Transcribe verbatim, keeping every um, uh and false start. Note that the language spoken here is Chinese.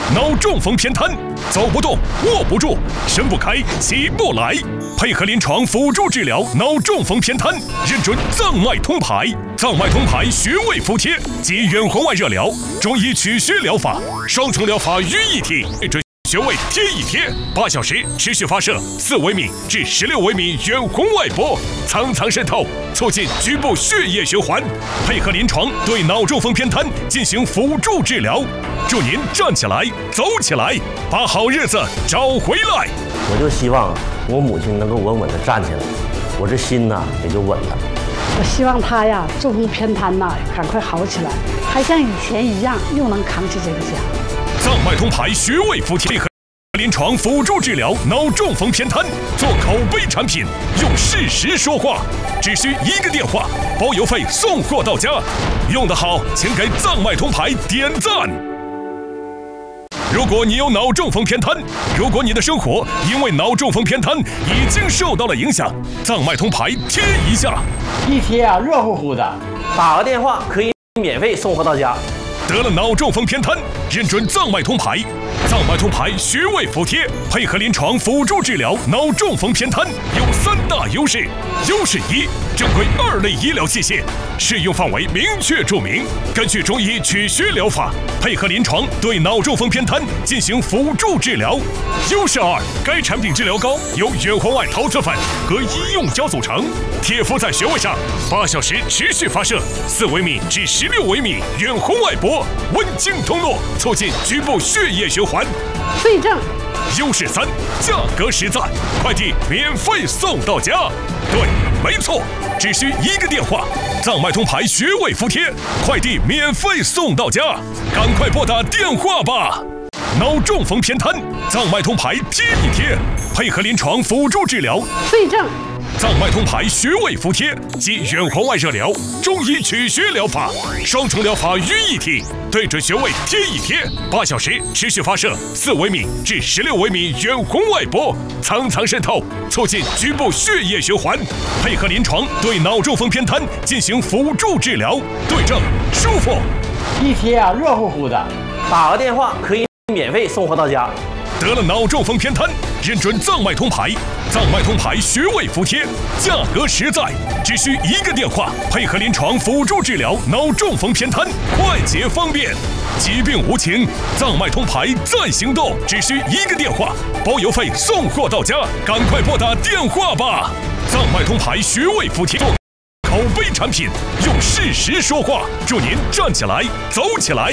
脑中风偏瘫，走不动、握不住、伸不开、起不来，配合临床辅助治疗脑中风偏瘫，认准藏脉通排。藏脉通排穴位服帖及远红外热疗、中医取穴疗法，双重疗法于一体，准穴位贴一贴，八小时持续发射四微米至十六微米远红外波，层层渗透，促进局部血液循环，配合临床对脑中风偏瘫进行辅助治疗，祝您站起来、走起来，把好日子找回来。 我就希望我母亲能够稳稳地站起来，我这心呐也就稳了。 我希望她呀，中风偏瘫呐，赶快好起来，还像以前一样，又能扛起这个家。 藏脉通排穴位服帖和临床辅助治疗脑中风偏瘫，做口碑产品，用事实说话，只需一个电话，包邮费送货到家。用得好，请给藏脉通排点赞。如果你有脑中风偏瘫，如果你的生活因为脑中风偏瘫已经受到了影响，藏脉通排贴一下， 一贴啊，热乎乎的， 打个电话可以免费送货到家。 得了脑中风偏瘫，认准藏脉通排。藏脉通排穴位服帖，配合临床辅助治疗脑中风偏瘫，有三大优势。优势一，正规二类医疗器械，适用范围明确注明，根据中医取穴疗法，配合临床对脑中风偏瘫进行辅助治疗。优势二，该产品治疗膏由远红外陶瓷粉和医用胶组成，贴敷在穴位上，八小时持续发射四微米至十六微米远红外波，温经通络，促进局部血液循环。 对症。 优势三，价格实在，快递免费送到家。对，没错，只需一个电话，藏脉通排穴位服帖，快递免费送到家，赶快拨打电话吧。脑中风偏瘫，藏脉通排贴一贴，配合临床辅助治疗。 对症。 藏脉通排穴位服帖及远红外热疗、中医取穴疗法，双重疗法于一体，对准穴位贴一贴，八小时持续发射四微米至十六微米远红外波，层层渗透，促进局部血液循环，配合临床对脑中风偏瘫进行辅助治疗，对症舒服。 一贴啊，热乎乎的， 打个电话可以免费送货到家。 得了脑中风偏瘫，认准藏脉通排。藏脉通排穴位服帖，价格实在，只需一个电话，配合临床辅助治疗脑中风偏瘫，快捷方便。疾病无情，藏脉通排在行动，只需一个电话，包邮费送货到家，赶快拨打电话吧。藏脉通排穴位服帖，做口碑产品，用事实说话，祝您站起来、走起来，